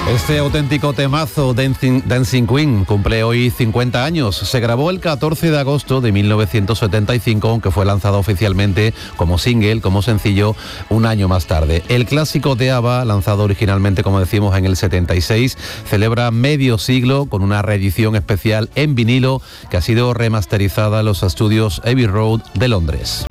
Este auténtico temazo, Dancing Queen, cumple hoy 50 años. Se grabó el 14 de agosto de 1975, aunque fue lanzado oficialmente como single, como sencillo, un año más tarde. El clásico de ABBA, lanzado originalmente, como decimos, en el 76, celebra medio siglo con una reedición especial en vinilo que ha sido remasterizada en los estudios Abbey Road de Londres.